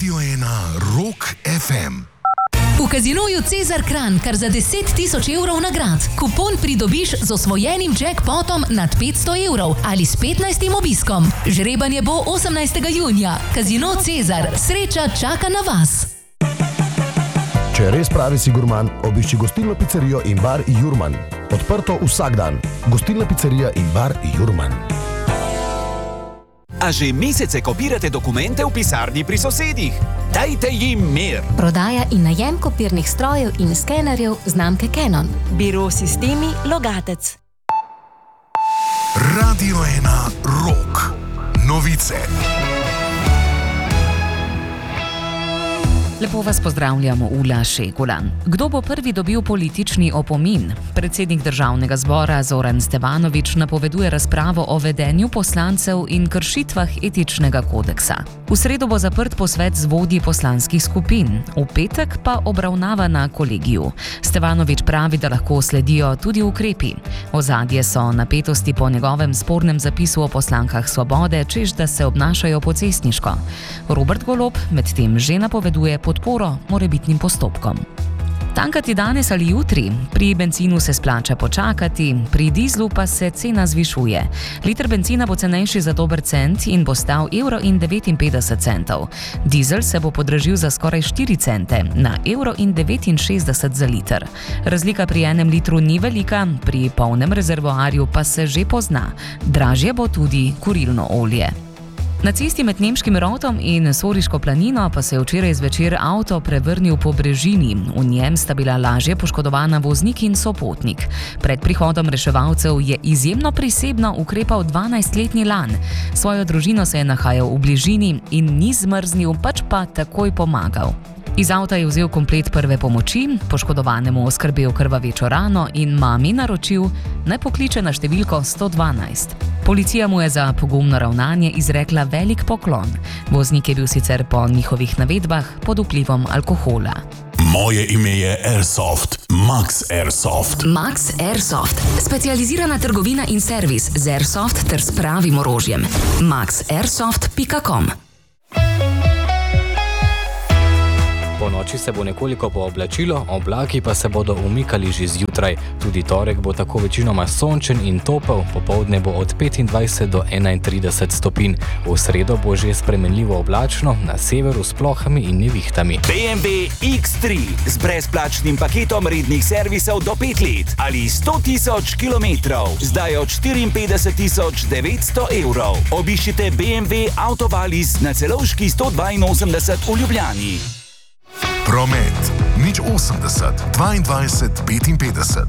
Radio 1 Rock FM. V Casinoju Cezar Kranj kar za 10 000 evrov nagrad. Kupon pridobiš z osvojenim jackpotom nad 500 evrov ali s 15. obiskom. Žrebanje bo 18. junija. Casino Cezar. Sreča čaka na vas. Če res pravi si gurman, obišči gostilno pizzerijo in bar Jurman. Odprto vsak dan. Gostilna pizzerija in bar Jurman. A že mesece kopirate dokumente v pisarni pri sosedih? Dajte jim mir! Prodaja in najem kopirnih strojev in skenerjev znamke Canon. Biro Sistemi Logatec. Radio 1 Rock. Novice. Lepo vas pozdravljamo v La Šegula. Kdo bo prvi dobil politični opomin? Predsednik državnega zbora Zoran Stevanović napoveduje razpravo o vedenju poslancev in kršitvah etičnega kodeksa. V sredo bo zaprt posvet z vodji poslanskih skupin, v petek pa obravnava na kolegiju. Stevanović pravi, da lahko sledijo tudi ukrepi. Ozadje so napetosti po njegovem spornem zapisu o poslankah Svobode, češ da se obnašajo pocestniško. Robert Golob medtem že napoveduje podporo morebitnim postopkom. Tankati danes ali jutri? Pri bencinu se splača počakati, pri dizlu pa se cena zvišuje. Liter bencina bo cenejši za dober cent in bo stal €1,59. Dizel se bo podražil za skoraj 4 cente, na €1,69 za liter. Razlika pri enem litru ni velika, pri polnem rezervoarju pa se že pozna. Dražje bo tudi kurilno olje. Na cesti med Nemškim Rotom in Soriško planino pa se je včeraj zvečer avto prevrnil po brežini. V njem sta bila lažje poškodovana voznik in sopotnik. Pred prihodom reševalcev je izjemno prisebno ukrepal 12-letni Lan. Svojo družino se je nahajal v bližini in ni zmrznil, pač pa takoj pomagal. Iz avta je vzel komplet prve pomoči, poškodovanemu oskrbel krvavečo rano in mami naročil, naj pokliče na številko 112. Policija mu je za pogumno ravnanje izrekla velik poklon. Voznik je bil sicer po njihovih navedbah pod vplivom alkohola. Moje ime je Airsoft, Max Airsoft. Max Airsoft. Specializirana trgovina in servis z Airsoft ter s pravim orožjem. maxairsoft.com. Po noči se bo nekoliko pooblačilo, oblaki pa se bodo umikali že zjutraj. Tudi torek bo tako večinoma sončen in topel, popoldne bo od 25 do 31 stopinj. V sredo bo že spremenljivo oblačno, na severu s plohami in nevihtami. BMW X3 z brezplačnim paketom rednih servisov do 5 let ali 100 000 kilometrov. Zdaj od 54 900 evrov. Obiščite BMW Autovalis na Celovški 182 v Ljubljani. Promet. 080 22 55.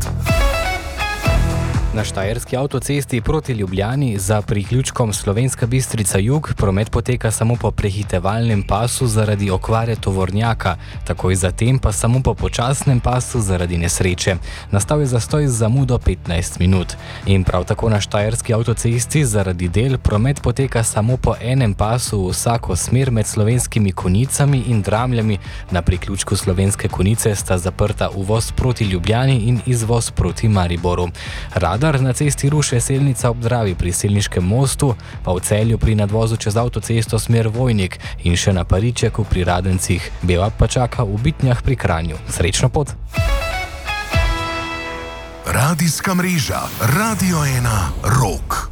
Na štajerski avtocesti proti Ljubljani za priključkom Slovenska Bistrica Jug promet poteka samo po prehitevalnem pasu zaradi okvare tovornjaka, takoj zatem pa samo po počasnem pasu zaradi nesreče. Nastal je zastoj z zamudo 15 minut. In prav tako na štajerski avtocesti zaradi del promet poteka samo po enem pasu v vsako smer med Slovenskimi Konjicami in Dramljami. Na priključku Slovenske Konjice sta zaprta uvoz proti Ljubljani in izvoz proti Mariboru. Radar na cesti Ruše-Selnica ob Dravi pri Selniškem mostu, pa v Celju pri nadvozu čez avtocesto smer Vojnik in še na Paričeku pri Radencih. Bevap pa čaka v Bitnjah pri Kranju. Srečno pot! Radijska mreža Radio 1 Rock.